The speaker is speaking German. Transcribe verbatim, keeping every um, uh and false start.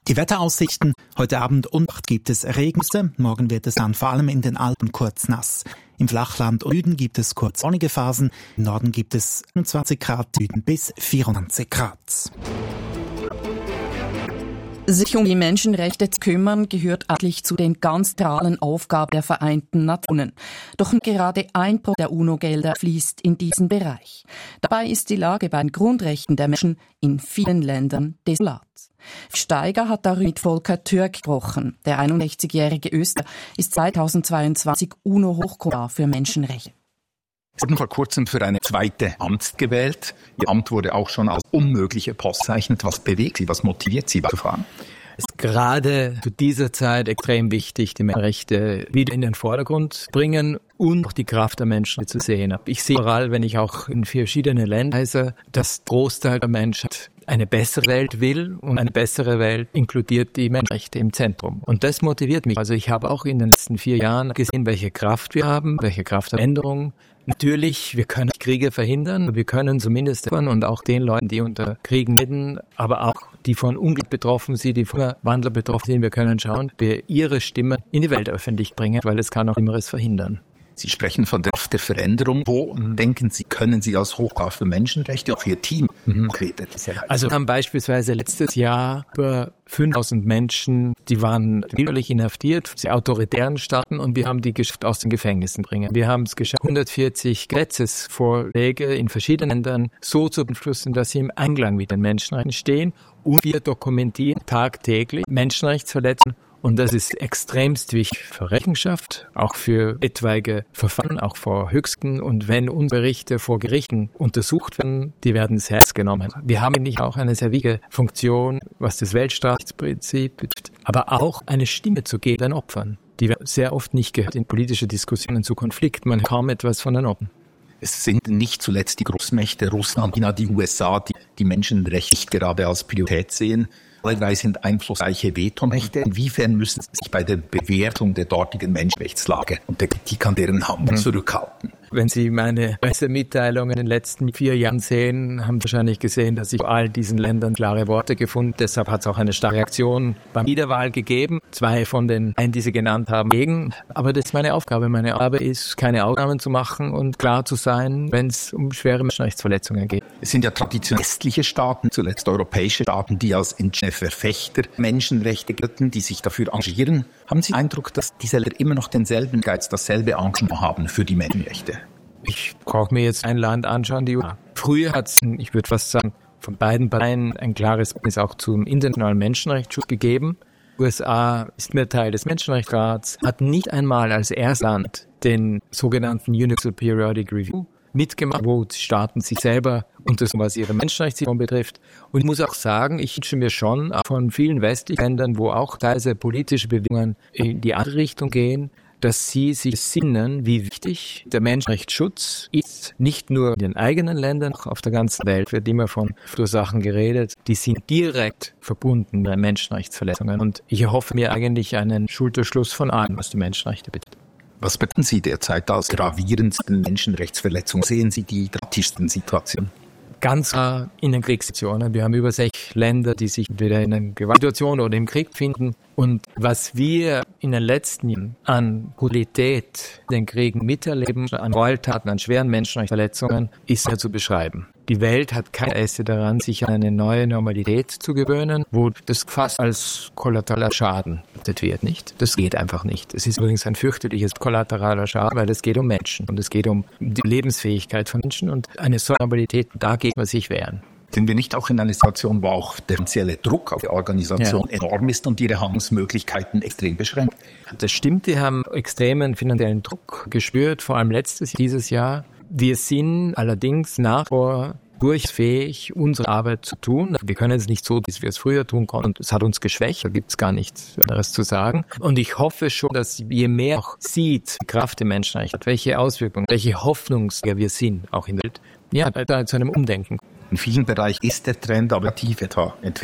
Die Wetteraussichten: Heute Abend und Nacht gibt es Regengusse, morgen wird es dann vor allem in den Alpen kurz nass. Im Flachland und Süden gibt es kurz sonnige Phasen, im Norden gibt es einundzwanzig Grad, Süden bis vierundzwanzig Grad. Sich um die Menschenrechte zu kümmern, gehört eigentlich zu den ganz zentralen Aufgaben der Vereinten Nationen. Doch gerade ein Prozent der UNO-Gelder fließt in diesen Bereich. Dabei ist die Lage bei den Grundrechten der Menschen in vielen Ländern desolat. Steiger hat darüber mit Volker Türk gesprochen. Der einundsechzigjährige Österreicher ist zweitausendzweiundzwanzig UNO-Hochkommissar für Menschenrechte. Sie wurden vor kurzem für eine zweite Amts gewählt. Ihr Amt wurde auch schon als unmögliche Post bezeichnet. Was bewegt Sie, was motiviert Sie, weiterzufahren? Es ist gerade zu dieser Zeit extrem wichtig, die Menschenrechte wieder in den Vordergrund bringen und auch die Kraft der Menschen zu sehen. Ich sehe überall, wenn ich auch in verschiedene Länder reise, dass der Großteil der Menschheit eine bessere Welt will, und eine bessere Welt inkludiert die Menschenrechte im Zentrum. Und das motiviert mich. Also ich habe auch in den letzten vier Jahren gesehen, welche Kraft wir haben, welche Kraft der Änderung. Natürlich, wir können Kriege verhindern, wir können zumindest und auch den Leuten, die unter Kriegen leiden, aber auch die von Unglück betroffen sind, die von Wandel betroffen sind, wir können schauen, wir ihre Stimme in die Weltöffentlichkeit bringen, weil es kann auch Schlimmeres verhindern. Sie sprechen von der Kraft der Veränderung. Wo denken Sie, können Sie als Hochkraft für Menschenrechte auch für Ihr Team mhm. Also wir haben beispielsweise letztes Jahr über fünftausend Menschen, die waren widerlich inhaftiert, die autoritären Staaten, und wir haben die geschafft, aus den Gefängnissen bringen. Wir haben es geschafft, hundertvierzig Gesetzesvorschläge in verschiedenen Ländern so zu beeinflussen, dass sie im Einklang mit den Menschenrechten stehen, und wir dokumentieren tagtäglich Menschenrechtsverletzungen. Und das ist extremst wichtig für Rechenschaft, auch für etwaige Verfahren, auch vor Höchsten. Und wenn unsere Berichte vor Gerichten untersucht werden, die werden ins Herz genommen. Wir haben nämlich auch eine sehr wichtige Funktion, was das Weltstaatsprinzip betrifft, aber auch eine Stimme zu geben den Opfern, die wir sehr oft nicht gehört in politische Diskussionen zu Konflikten. Man hört kaum etwas von den Opfern. Es sind nicht zuletzt die Großmächte Russland, China, die U S A, die die Menschenrechte nicht gerade als Priorität sehen. Alle drei sind einflussreiche Vetomächte. Inwiefern müssen Sie sich bei der Bewertung der dortigen Menschenrechtslage und der Kritik an deren Handeln zurückhalten? Wenn Sie meine Pressemitteilungen in den letzten vier Jahren sehen, haben Sie wahrscheinlich gesehen, dass ich vor all diesen Ländern klare Worte gefunden. Deshalb hat es auch eine starke Reaktion beim Wiederwahl gegeben. Zwei von den einen, die Sie genannt haben, gegen. Aber das ist meine Aufgabe. Meine Aufgabe ist, keine Ausnahmen zu machen und klar zu sein, wenn es um schwere Menschenrechtsverletzungen geht. Es sind ja traditionell westliche Staaten, zuletzt europäische Staaten, die als Verfechter Menschenrechte gelten, die sich dafür engagieren. Haben Sie den Eindruck, dass diese Länder immer noch denselben Geiz, dasselbe Engagement haben für die Menschenrechte? Ich brauche mir jetzt ein Land anschauen, die U S A. Früher hat es, ich würde fast sagen, von beiden Parteien ein klares Bündnis auch zum internationalen Menschenrechtsschutz gegeben. U S A ist mehr Teil des Menschenrechtsrats, hat nicht einmal als erstes Land den sogenannten Universal Periodic Review mitgemacht, wo die Staaten sich selber untersuchen, was ihre Menschenrechtssituation betrifft. Und ich muss auch sagen, ich wünsche mir schon auch von vielen westlichen Ländern, wo auch teilweise politische Bewegungen in die andere Richtung gehen, dass sie sich sinnen, wie wichtig der Menschenrechtsschutz ist. Nicht nur in den eigenen Ländern, auch auf der ganzen Welt wird immer von Ursachen geredet. Die sind direkt verbunden mit Menschenrechtsverletzungen. Und ich erhoffe mir eigentlich einen Schulterschluss von allen, was die Menschenrechte betrifft. Was betrachten Sie derzeit als gravierendsten Menschenrechtsverletzungen? Sehen Sie die dramatischsten Situationen? Ganz klar in den Kriegssituationen. Wir haben über sechzig Länder, die sich entweder in einer Gewaltsituation oder im Krieg befinden. Und was wir in den letzten Jahren an Brutalität in den Kriegen miterleben, an Gräueltaten, an schweren Menschenrechtsverletzungen, ist ja zu beschreiben. Die Welt hat kein Interesse daran, sich an eine neue Normalität zu gewöhnen, wo das fast als kollateraler Schaden betrachtet wird, nicht? Das geht einfach nicht. Es ist übrigens ein fürchterliches kollateraler Schaden, weil es geht um Menschen und es geht um die Lebensfähigkeit von Menschen, und eine solche Normalität, dagegen muss sich wehren. Sind wir nicht auch in einer Situation, wo auch der finanzielle Druck auf die Organisation ja. enorm ist und ihre Handlungsmöglichkeiten extrem beschränkt? Das stimmt, die haben extremen finanziellen Druck gespürt, vor allem letztes, dieses Jahr. Wir sind allerdings nach wie vor durchfähig, unsere Arbeit zu tun. Wir können es nicht so, wie wir es früher tun konnten. Es hat uns geschwächt, da gibt es gar nichts anderes zu sagen. Und ich hoffe schon, dass je mehr auch sieht, die Kraft der Menschenrechte, welche Auswirkungen, welche Hoffnungsträger wir sind, auch in der Welt, ja, da zu einem Umdenken. In vielen Bereichen ist der Trend aber tief etwa entwickelt.